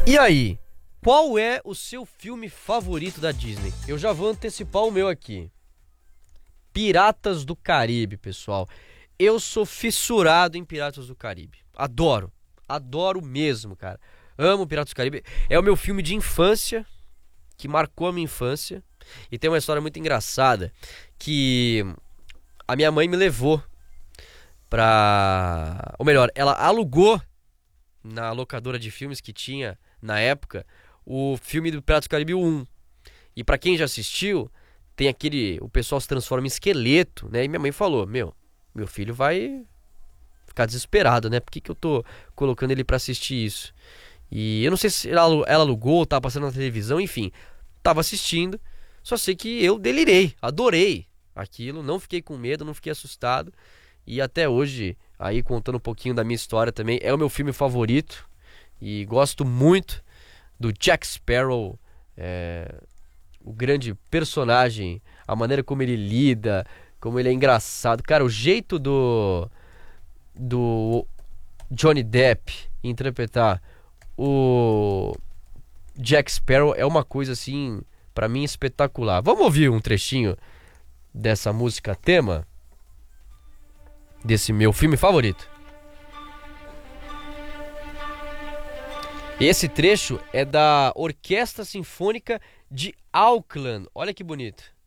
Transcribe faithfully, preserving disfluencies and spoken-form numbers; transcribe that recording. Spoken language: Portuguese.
E aí, qual é o seu filme favorito da Disney? Eu já vou antecipar o meu aqui. Piratas do Caribe, pessoal. Eu sou fissurado em Piratas do Caribe. Adoro. Adoro mesmo, cara. Amo Piratas do Caribe. É o meu filme de infância, que marcou a minha infância. E tem uma história muito engraçada, que a minha mãe me levou pra... Ou melhor, ela alugou na locadora de filmes que tinha na época o filme do Piratas do Caribe um. E pra quem já assistiu, tem aquele... O pessoal se transforma em esqueleto, né? E minha mãe falou, meu, meu filho vai ficar desesperado, né? Por que que eu tô colocando ele pra assistir isso? E eu não sei se ela, ela alugou, tava passando na televisão, enfim. Tava assistindo, só sei que eu delirei, adorei aquilo, não fiquei com medo, não fiquei assustado. E até hoje, aí contando um pouquinho da minha história também, é o meu filme favorito. E gosto muito do Jack Sparrow, é, o grande personagem, a maneira como ele lida, como ele é engraçado. Cara, o jeito do, do Johnny Depp interpretar o Jack Sparrow é uma coisa assim, pra mim, espetacular. Vamos ouvir um trechinho dessa música tema desse meu filme favorito. Esse trecho é da Orquestra Sinfônica de Auckland. Olha que bonito.